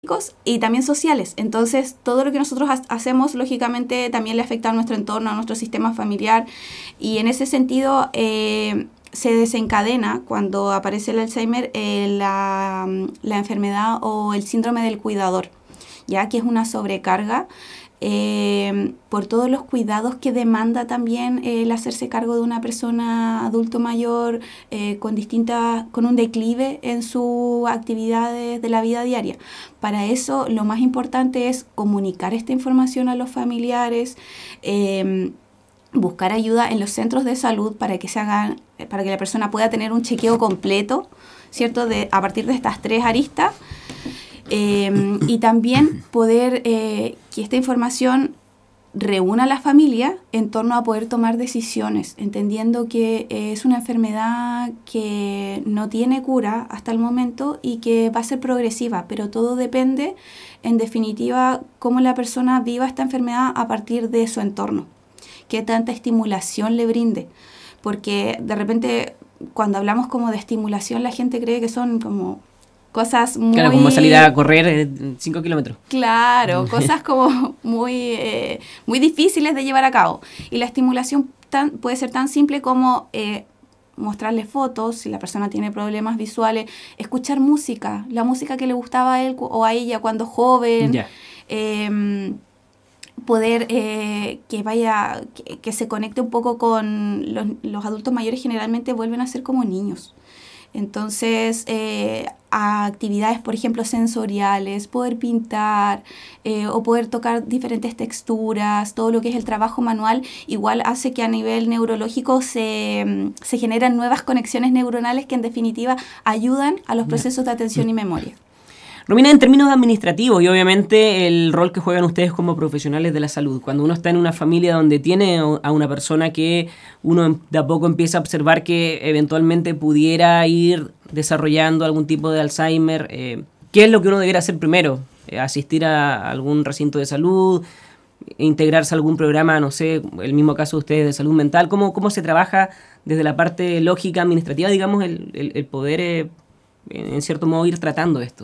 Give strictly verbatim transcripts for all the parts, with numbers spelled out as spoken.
y también sociales. Entonces, todo lo que nosotros ha hacemos, lógicamente, también le afecta a nuestro entorno, a nuestro sistema familiar. Y en ese sentido, eh, se desencadena cuando aparece el Alzheimer eh, la, la enfermedad o el síndrome del cuidador, ya que es una sobrecarga eh, por todos los cuidados que demanda también eh, el hacerse cargo de una persona adulto mayor eh, con distintas, con un declive en sus actividades de la vida diaria. Para eso lo más importante es comunicar esta información a los familiares, eh, buscar ayuda en los centros de salud para que se hagan, para que la persona pueda tener un chequeo completo, ¿cierto? De, a partir de estas tres aristas. Eh, y también poder eh, que esta información reúna a la familia en torno a poder tomar decisiones, entendiendo que eh, es una enfermedad que no tiene cura hasta el momento y que va a ser progresiva, pero todo depende, en definitiva, cómo la persona viva esta enfermedad a partir de su entorno, qué tanta estimulación le brinde, porque de repente cuando hablamos como de estimulación la gente cree que son como cosas muy... Claro, como salir a correr cinco kilómetros. Claro, cosas como muy, eh, muy difíciles de llevar a cabo. Y la estimulación tan, puede ser tan simple como eh, mostrarle fotos, si la persona tiene problemas visuales, escuchar música, la música que le gustaba a él o a ella cuando joven, Ya. eh, poder eh, que vaya, que, que se conecte un poco con los, los adultos mayores, generalmente vuelven a ser como niños. Entonces, eh, a actividades, por ejemplo, sensoriales, poder pintar eh, o poder tocar diferentes texturas, todo lo que es el trabajo manual, igual hace que a nivel neurológico se, se generan nuevas conexiones neuronales que en definitiva ayudan a los procesos de atención y memoria. Romina, en términos administrativos y obviamente el rol que juegan ustedes como profesionales de la salud, cuando uno está en una familia donde tiene a una persona que uno de a poco empieza a observar que eventualmente pudiera ir desarrollando algún tipo de Alzheimer, eh, ¿qué es lo que uno debería hacer primero? Eh, ¿Asistir a algún recinto de salud? ¿Integrarse a algún programa, no sé, el mismo caso de ustedes de salud mental? ¿Cómo, cómo se trabaja desde la parte lógica, administrativa, digamos, el, el, el poder, eh, en cierto modo, ir tratando esto?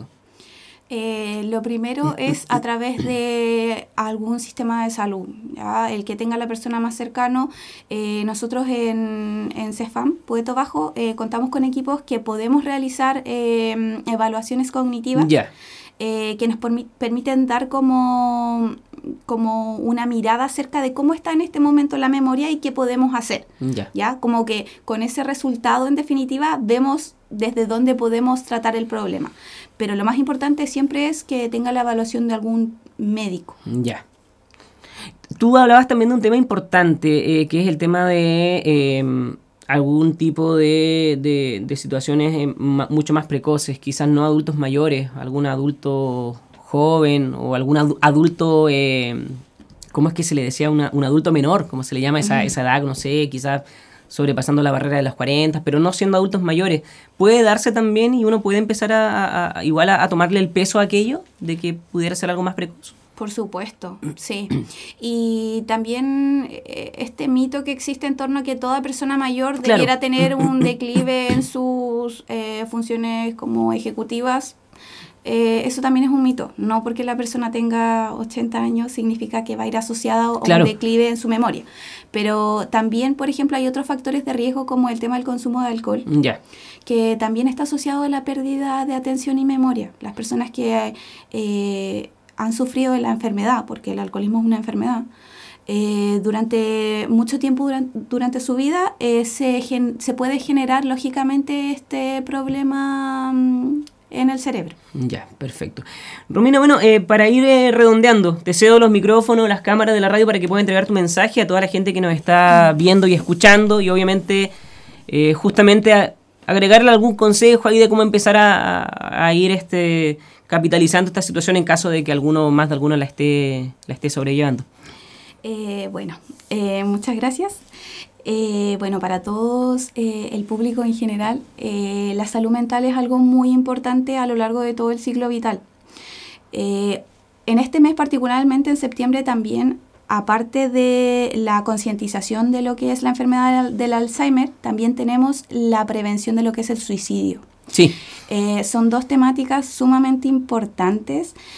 Eh, lo primero es a través de algún sistema de salud, ¿ya? El que tenga la persona más cercano. Eh, nosotros en, en CEFAM, Puerto Bajo, eh, contamos con equipos que podemos realizar eh, evaluaciones cognitivas. Ya. Eh, que nos permiten dar como, como una mirada acerca de cómo está en este momento la memoria y qué podemos hacer. Ya. ¿Ya? Como que con ese resultado, en definitiva, vemos desde dónde podemos tratar el problema. Pero lo más importante siempre es que tenga la evaluación de algún médico. Ya. Tú hablabas también de un tema importante, eh, que es el tema de... Eh, algún tipo de, de, de situaciones eh, ma, mucho más precoces, quizás no adultos mayores, algún adulto joven o algún adu adulto, eh, ¿cómo es que se le decía? Una, un adulto menor, ¿cómo se le llama esa, uh-huh. esa edad? No sé, quizás sobrepasando la barrera de los cuarenta, pero no siendo adultos mayores. ¿Puede darse también y uno puede empezar a, a, a igual a, a tomarle el peso a aquello de que pudiera ser algo más precoz? Por supuesto, sí. Y también eh, este mito que existe en torno a que toda persona mayor claro. debiera tener un declive en sus eh, funciones como ejecutivas, eh, eso también es un mito. No porque la persona tenga ochenta años significa que va a ir asociada a claro. un declive en su memoria. Pero también, por ejemplo, hay otros factores de riesgo como el tema del consumo de alcohol, yeah. que también está asociado a la pérdida de atención y memoria. Las personas que... Eh, han sufrido de la enfermedad, porque el alcoholismo es una enfermedad, eh, durante mucho tiempo durante, durante su vida eh, se, gen, se puede generar lógicamente este problema um, en el cerebro. Ya, perfecto. Romina, bueno, eh, para ir eh, redondeando, te cedo los micrófonos, las cámaras de la radio para que puedas entregar tu mensaje a toda la gente que nos está viendo y escuchando y obviamente eh, justamente a, agregarle algún consejo ahí de cómo empezar a, a, a ir este... capitalizando esta situación en caso de que alguno más de alguno la esté, la esté sobrellevando. Eh, bueno, eh, muchas gracias. Eh, bueno, para todos, eh, el público en general, eh, la salud mental es algo muy importante a lo largo de todo el ciclo vital. Eh, en este mes particularmente, en septiembre también, aparte de la concientización de lo que es la enfermedad del, del Alzheimer, también tenemos la prevención de lo que es el suicidio. Sí. Eh, son dos temáticas sumamente importantes